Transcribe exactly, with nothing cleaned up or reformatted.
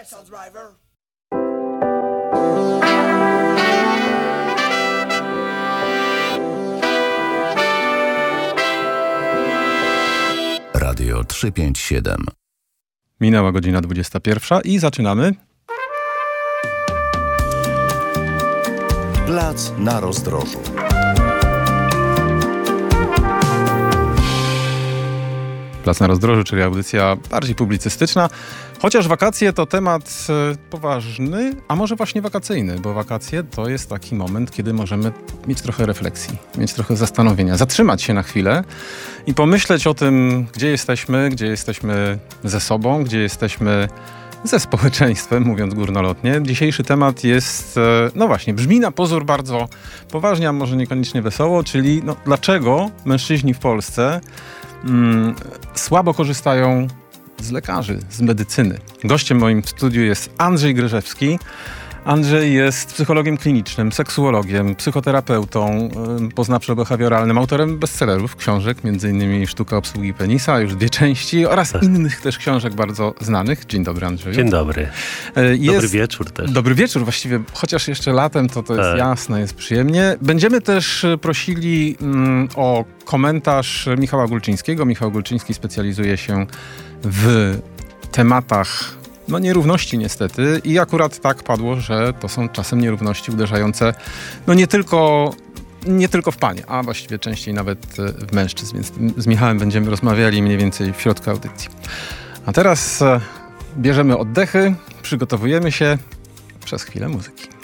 Radio trzysta pięćdziesiąt siedem. Minęła godzina dwudziesta pierwsza i zaczynamy. Plac na rozdrożu. Plac na rozdrożu, czyli audycja bardziej publicystyczna. Chociaż wakacje to temat poważny, a może właśnie wakacyjny, bo wakacje to jest taki moment, kiedy możemy mieć trochę refleksji, mieć trochę zastanowienia, zatrzymać się na chwilę i pomyśleć o tym, gdzie jesteśmy, gdzie jesteśmy ze sobą, gdzie jesteśmy ze społeczeństwem, mówiąc górnolotnie. Dzisiejszy temat jest, no właśnie, brzmi na pozór bardzo poważnie, a może niekoniecznie wesoło, czyli no, dlaczego mężczyźni w Polsce mm, słabo korzystają z lekarzy, z medycyny. Gościem moim w studiu jest Andrzej Gryżewski. Andrzej jest psychologiem klinicznym, seksuologiem, psychoterapeutą poznawczo-behawioralnym, autorem bestsellerów, książek, między innymi Sztuka obsługi penisa, już dwie części, oraz innych też książek bardzo znanych. Dzień dobry, Andrzeju. Dzień dobry. Jest... Dobry wieczór też. Dobry wieczór właściwie, chociaż jeszcze latem to, to jest tak. Jasne, jest przyjemnie. Będziemy też prosili mm, o komentarz Michała Gulczyńskiego. Michał Gulczyński specjalizuje się w tematach no nierówności niestety i akurat tak padło, że to są czasem nierówności uderzające no nie tylko, nie tylko w panie, a właściwie częściej nawet w mężczyzn, więc z Michałem będziemy rozmawiali mniej więcej w środku audycji. A teraz bierzemy oddechy, przygotowujemy się, przez chwilę muzyki.